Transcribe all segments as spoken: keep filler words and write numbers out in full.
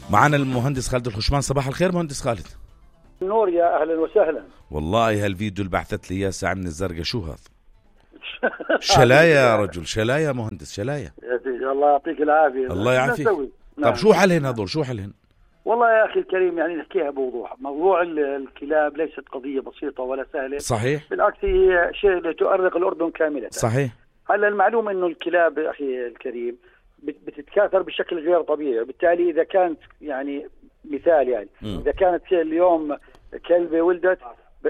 معنا المهندس خالد الخشمان. صباح الخير مهندس خالد. نور يا أهلا وسهلا. والله هالفيديو اللي بعثت لي إياه ساعة من الزرقاء شو هذا؟ شلايا يا رجل، شلايا مهندس، شلايا. الله يعطيك العافية. الله يعافيك. طب شو حلهن هذول؟ شو حلهن؟ والله يا أخي الكريم يعني نحكيها بوضوح. موضوع الكلاب ليست قضية بسيطة ولا سهلة. صحيح. بالعكس هي شيء تؤرق الأردن كاملة. صحيح. هلا المعلومة إنه الكلاب أخي الكريم بتتكاثر بشكل غير طبيعي، وبالتالي إذا كانت يعني مثال يعني م. إذا كانت اليوم كلبة ولدت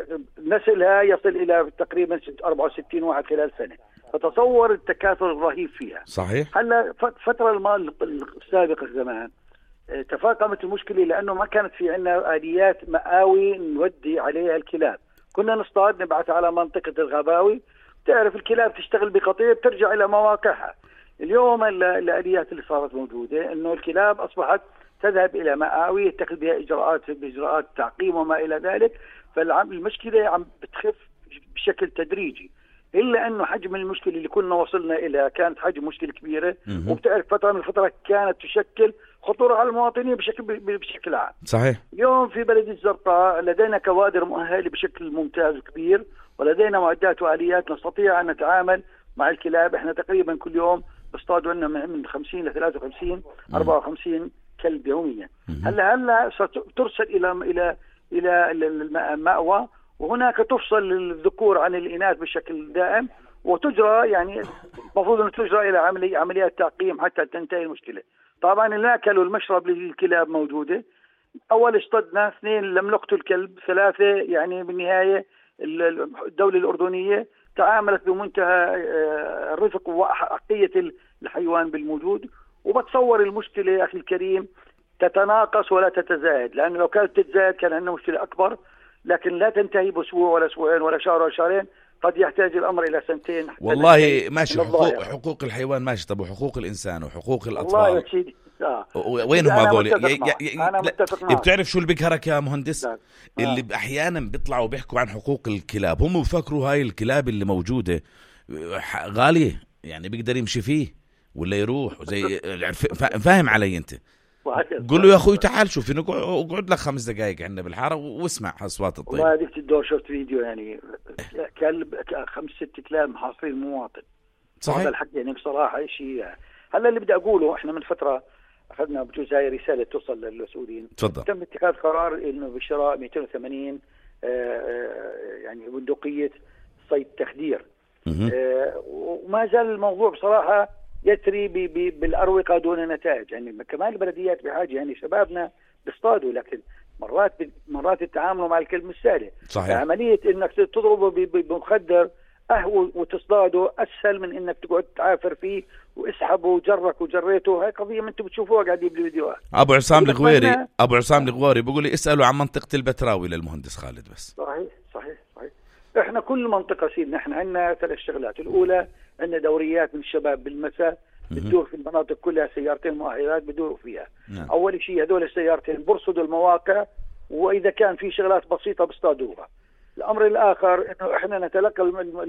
نسلها يصل إلى تقريبا أربعة وستين واحد خلال سنة، فتصور التكاثر الرهيب فيها. صحيح. هلا فترة المال السابقة زمان تفاقمت المشكلة لأنه ما كانت في عندنا آليات مآوي نودي عليها الكلاب. كنا نصطاد نبعث على منطقة الغباوي، تعرف الكلاب تشتغل بقطيع ترجع إلى مواقعها. اليوم الآليات اللي صارت موجودة إنه الكلاب أصبحت تذهب إلى مآوي يتخذ بها إجراءات بإجراءات تعقيم وما إلى ذلك، فالمشكلة عم بتخف بشكل تدريجي، إلا أنه حجم المشكلة اللي كنا وصلنا إلى كانت حجم مشكلة كبيرة، وبتعرف فترة من الفترة كانت تشكل خطورة على المواطنين بشكل بشكل عام. صحيح. اليوم في بلد الزرقاء لدينا كوادر مؤهلة بشكل ممتاز وكبير، ولدينا معدات وآليات نستطيع أن نتعامل مع الكلاب. احنا تقريبا كل يوم بصطادوا لنا من خمسين ل ثلاثة وخمسين أربعة وخمسين كلب يوميا. هلا هلا سترسل إلى إلى إلى المأوى، وهناك تفصل الذكور عن الإناث بشكل دائم، وتجرى يعني المفروض أن تجرى إلى عملية عمليات تعقيم حتى تنتهي المشكلة. طبعا الأكل والمشرب للكلاب موجودة. أول اصطدنا اثنين لم نقتل كلب، ثلاثة يعني بالنهاية الدولة الأردنية تعاملت بمنتهى الرفق وأحقية الحيوان بالموجود. وبتصور المشكلة يا أخي الكريم تتناقص ولا تتزايد، لأنه لو كانت تتزايد كان عندنا مشكلة أكبر، لكن لا تنتهي بأسبوع ولا أسبوعين ولا شهر ولا شهرين، قد يحتاج الأمر إلى سنتين. والله ماشي، حقوق, حقوق الحيوان ماشي، طب وحقوق الإنسان وحقوق الأطفال؟ والله يا سيدي آه. وينهم هذول؟ أنا متفق معك. بتعرف شو اللي بقهرك يا مهندس؟ آه. اللي أحيانا بيطلعوا بيحكوا عن حقوق الكلاب، هم بفكروا هاي الكلاب اللي موجودة غالية يعني بيقدر يمشي فيه ولا يروح زي فاهم علي أنت؟ قول له يا أخوي تعال شوف نقعد لك خمس دقائق عندنا بالحارة واسمع أصوات الطير. والله هذيك الدور شفت فيديو يعني كلب خمس ست كلاب محاصرين المواطن. صحيح. هذا الحق يعني بصراحة شيء. هلا اللي بدي أقوله إحنا من فترة أخذنا بجوز هاي رسالة توصل للمسؤولين. تفضل. تم اتخاذ قرار إنه بشراء مئتين وثمانين يعني بندقية صيد تخدير. آه وما زال الموضوع بصراحة يسري بالأروقة دون نتائج. يعني كمان البلديات بحاجة، يعني شبابنا بيصطادوا لكن مرات مرات التعامل مع الكلب مش سهل. صحيح. عملية إنك تضربه بمخدر أهو وتصطاده أسهل من إنك تقعد تعافر فيه واسحبه وجرك وجريته. هاي قضية ما أنتم بتشوفوها قاعدين بالفيديوهات. أبو عصام الغويري أبو عصام الغويري بيقول لي اسألوا عن منطقة البتراوي للمهندس خالد بس. صحيح صحيح صحيح. إحنا كل منطقة سيدنا إحنا عندنا ثلاث شغلات. الأولى عندنا دوريات من الشباب بالمساء بتدور في المناطق كلها سيارتين مؤهلات بدوروا فيها. نعم. أول شيء هذول السيارتين برصدوا المواقع، وإذا كان في شغلات بسيطة بيصطادوها. الأمر الآخر إنه إحنا نتلقى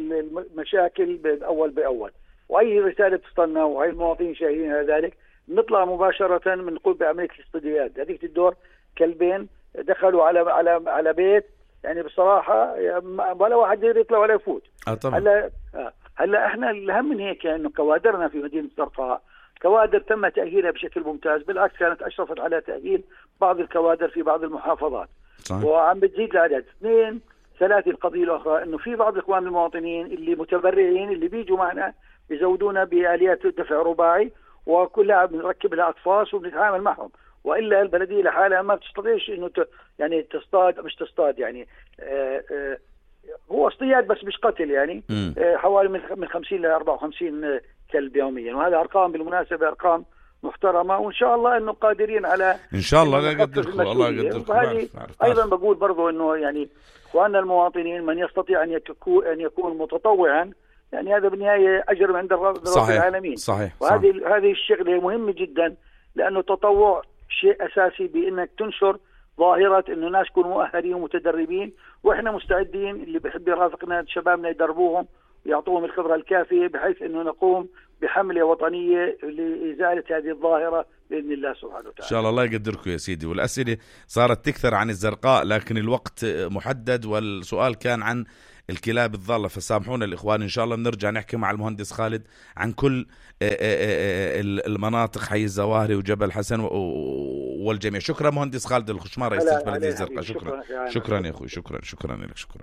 المشاكل بأول بأول، وأي رسالة تصلنا وهي المواطنين شاهدين على ذلك نطلع مباشرة من نقول بعملية الاستديوهات. هذيك الدور كلبين دخلوا على على على بيت يعني بصراحة ولا واحد يطلع ولا يفوت. آه طبعا. هلا آه. هلا احنا الأهم من هيك انه كوادرنا في مدينة الزرقاء كوادر تم تأهيلها بشكل ممتاز، بالعكس كانت أشرفت على تأهيل بعض الكوادر في بعض المحافظات. صحيح. وعم بتزيد العدد. اثنين ثلاثة القضية الأخرى إنه في بعض الإخوان المواطنين اللي متبرعين اللي بيجوا معنا بيزودونا بآليات دفع رباعي وكلها بنركب لها أطفاس وبنتعامل معهم، وإلا البلدية لحالها ما بتستطيعش إنه ت... يعني تصطاد مش تصطاد يعني آآ آآ هو اصطياد بس مش قتل يعني حوالي من من خمسين ل أربعة وخمسين كلب يوميا، وهذا أرقام بالمناسبة أرقام محترمة، وإن شاء الله إنه قادرين على إن شاء الله لا يقدركم الله يقدركم. وهذه أيضا بقول برضو إنه يعني إخواننا المواطنين من يستطيع أن يكون أن يكون متطوعا يعني هذا بالنهاية أجر عند رب العالمين. صحيح. وهذه صحيح. هذه الشغلة مهمة جدا، لأنه التطوع شيء أساسي بأنك تنشر ظاهرة إنه ناس يكونوا مؤهلين ومتدربين، وإحنا مستعدين اللي بيحب يرافقنا شبابنا يدربوهم ويعطوهم الخبرة الكافية بحيث إنه نقوم بحملة وطنية لإزالة هذه الظاهرة بإذن الله سبحانه وتعالى. إن شاء الله. الله يقدركم يا سيدي. والأسئلة صارت تكثر عن الزرقاء لكن الوقت محدد، والسؤال كان عن الكلاب الضالة، فسامحونا الإخوان. إن شاء الله بنرجع نحكي مع المهندس خالد عن كل المناطق، حي الزواهري وجبل حسن والجميع. شكرا مهندس خالد الخشمار رئيس بلدية الزرقاء. شكرا شكرا, شكرا يا أخوي. شكرا شكرا لك. شكرا.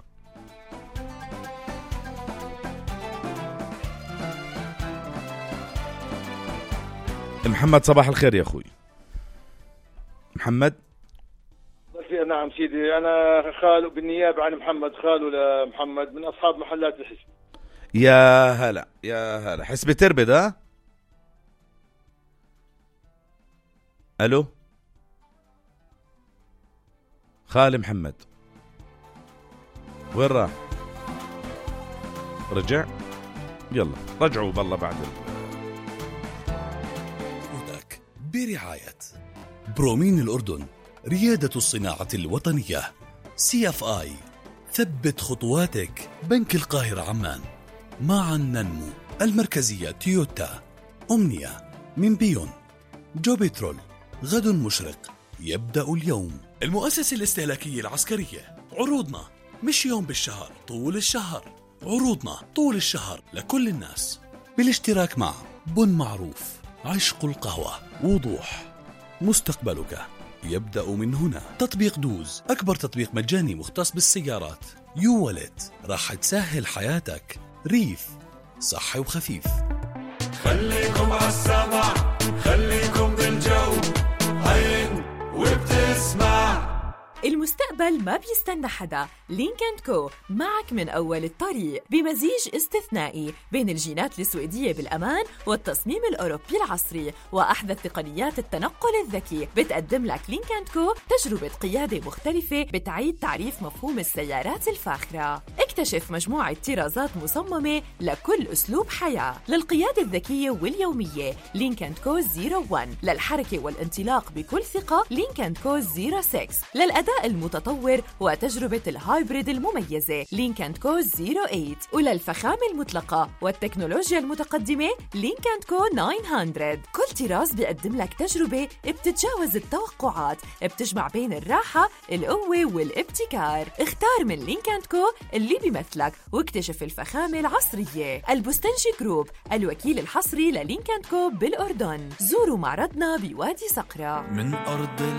محمد صباح الخير يا أخوي. محمد. نعم سيدي، أنا خالو بالنيابة عن محمد، خالو لمحمد من أصحاب محلات الحسب. يا هلا يا هلا. حسب تربد ها؟ ألو خالي محمد وين راح؟ رجع؟ يلا رجعوا بالله بعد ودك برعاية برومين الأردن، ريادة الصناعة الوطنية. سي اف اي، ثبت خطواتك. بنك القاهرة عمان، معا ننمو. المركزية تويوتا. أمنية من بيون. جوبيترول، غد مشرق يبدأ اليوم. المؤسسة الاستهلاكية العسكرية، عروضنا مش يوم بالشهر، طول الشهر. عروضنا طول الشهر لكل الناس، بالاشتراك مع بن معروف، عشق القهوة، وضوح. مستقبلك يبدأ من هنا. تطبيق دوز، أكبر تطبيق مجاني مختص بالسيارات. يو والت، راح تسهل حياتك. ريف، صحي وخفيف. خليكم عالسمع، خليكم بالجو، هين وبتسمع. المستقبل ما بيستنى حدا. لينك أند كو معك من أول الطريق، بمزيج استثنائي بين الجينات السويدية بالأمان والتصميم الأوروبي العصري وأحدث تقنيات التنقل الذكي. بتقدم لك لينك أند كو تجربة قيادة مختلفة بتعيد تعريف مفهوم السيارات الفاخرة. اكتشف مجموعة طرازات مصممة لكل أسلوب حياة. للقيادة الذكية واليومية لينك أند كو صفر واحد، للحركة والانطلاق بكل ثقة لينك أند كو صفر ستة، للأداء المتطور وتجربة الهايبريد المميزة لينك أند كو صفر ثمانية، وللفخامة المطلقة والتكنولوجيا المتقدمة لينك أند كو تسعمية. كل طراز بيقدم لك تجربة بتتجاوز التوقعات، بتجمع بين الراحة، القوة والابتكار. اختار من لينك أند كو اللي بيمثلك واكتشف الفخامة العصرية. البستنجي جروب، الوكيل الحصري للينك أند كو بالأردن. زوروا معرضنا بوادي صقرة. من أرض